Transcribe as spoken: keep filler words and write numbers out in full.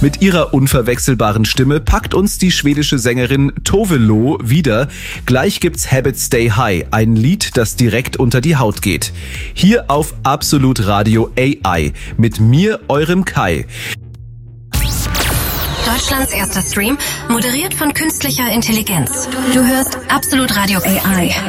Mit ihrer unverwechselbaren Stimme packt uns die schwedische Sängerin Tove Lo wieder. Gleich gibt's Habits Stay High, ein Lied, das direkt unter die Haut geht. Hier auf Absolut Radio A I mit mir, eurem Kai. Deutschlands erster Stream, moderiert von künstlicher Intelligenz. Du hörst Absolut Radio A I.